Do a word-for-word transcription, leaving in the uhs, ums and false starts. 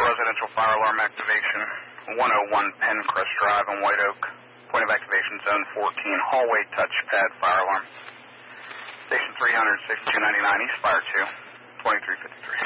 residential fire alarm activation, one oh one Pencrest Drive in White Oak. Point of activation, zone fourteen, hallway touchpad fire alarm. Station three hundred, sixty-two ninety-nine, East Fire two, twenty-three fifty-three.